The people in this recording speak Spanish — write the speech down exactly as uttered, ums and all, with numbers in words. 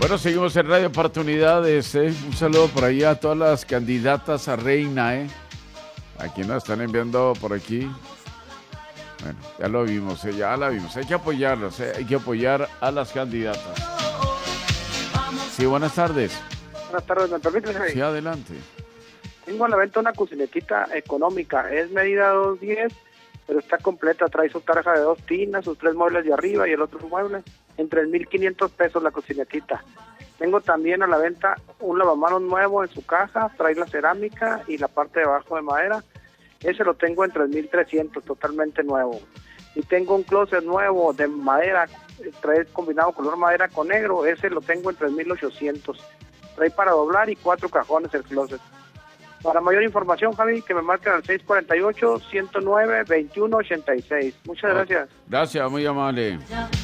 Bueno, seguimos en Radio Oportunidades, ¿eh? Un saludo por ahí a todas las candidatas a reina, ¿eh? Aquí nos están enviando por aquí. Bueno, ya lo vimos, ¿eh? Ya la vimos. Hay que apoyarlas, ¿eh? Hay que apoyar a las candidatas. Sí, buenas tardes. Buenas tardes, ¿me permite? Sí, adelante. Tengo a la venta una cocinetita económica, es medida dos diez, pero está completa, trae su tarja de dos tinas, sus tres muebles de arriba y el otro mueble, en tres mil quinientos pesos la cocinetita. Tengo también a la venta un lavamanos nuevo en su caja, trae la cerámica y la parte de abajo de madera, ese lo tengo en tres mil trescientos, totalmente nuevo. Y tengo un closet nuevo de madera, trae combinado color madera con negro, ese lo tengo en tres mil ochocientos. Trae para doblar y cuatro cajones el closet. Para mayor información, Javi, que me marquen al seis cuatro ocho, uno cero nueve, dos uno ocho seis. Muchas gracias. Gracias, muy amable.